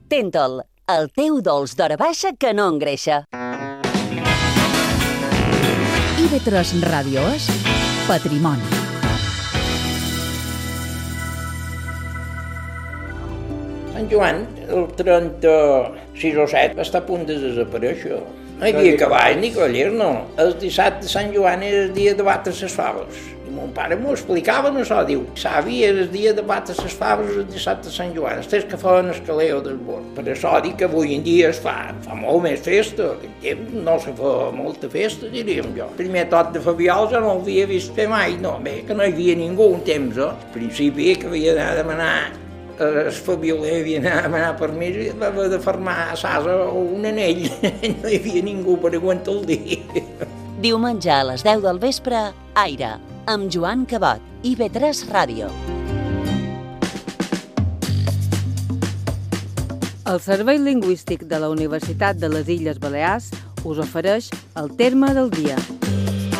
Tentol, el teu dolç d'hora baixa que no engreixa. IB3 Ràdio és Patrimoni. Sant Joan, el 36 o 7, va estar a punt de desaparèixer. No hi havia cavalls ni collers, no. El dissabte de Sant Joan era el dia de batre les faves. I mon pare m'ho explicava, no això, diu, savi, era el dia de batre les faves el dissabte de Sant Joan, els que feien el caleo del bord. Per això dic que avui en dia es fa molt més festa, aquell temps no se fa molta festa, diríem jo. El primer tot de Fabiol jo no ho havia vist fer mai, no, bé, que no hi havia ningú un temps, Al principi que havia d'anar a demanar el Fabioler havia d'anar a demanar permís i va haver de fermar a Sasa un anell. No hi havia ningú per aguantar el dia. Diumenge a les 10 del vespre, Aire, amb Joan Cabot, IB3 Ràdio. El Servei Lingüístic de la Universitat de les Illes Balears us ofereix el terme del dia.